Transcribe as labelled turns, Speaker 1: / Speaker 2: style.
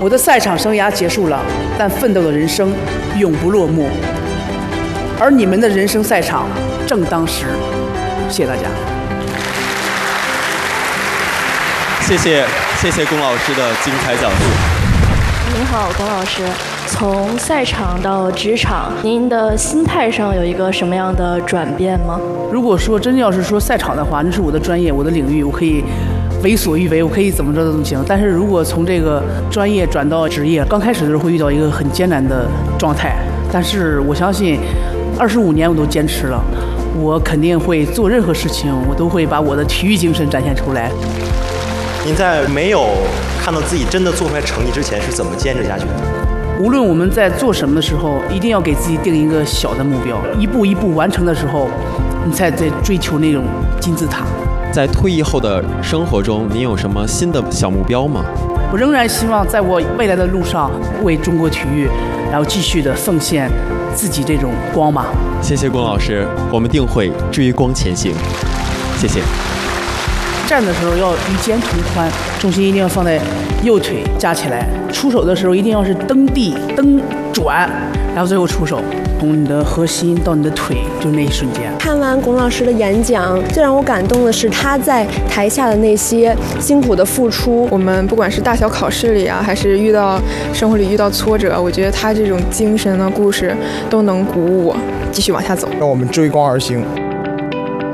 Speaker 1: 我的赛场生涯结束了，但奋斗的人生永不落幕。而你们的人生赛场正当时。谢谢大家。
Speaker 2: 谢谢龚老师的精彩讲述。
Speaker 3: 您好，龚老师。从赛场到职场，您的心态上有一个什么样的转变吗？
Speaker 1: 如果说真要是说赛场的话，那是我的专业，我的领域，我可以为所欲为，我可以怎么着都行。但是如果从这个专业转到职业，刚开始的时候会遇到一个很艰难的状态，但是我相信25年我都坚持了，我肯定会做任何事情，我都会把我的体育精神展现出来。
Speaker 4: 您在没有看到自己真的做出来成绩之前是怎么坚持下去的？
Speaker 1: 无论我们在做什么的时候，一定要给自己定一个小的目标，一步一步完成的时候，你才在追求那种金字塔。
Speaker 2: 在退役后的生活中，您有什么新的小目标吗？
Speaker 1: 我仍然希望在我未来的路上为中国体育，然后继续的奉献自己这种光芒。
Speaker 2: 谢谢龚老师，我们定会追光前行。谢谢。
Speaker 1: 站的时候要与肩同宽，重心一定要放在右腿夹起来。出手的时候一定要是蹬地、蹬转，然后最后出手。从你的核心到你的腿，就是那一瞬间。
Speaker 5: 看完龚老师的演讲，最让我感动的是他在台下的那些辛苦的付出。
Speaker 6: 我们不管是大小考试里啊，还是生活里遇到挫折，我觉得他这种精神的故事都能鼓舞我继续往下走。
Speaker 7: 让我们追光而行。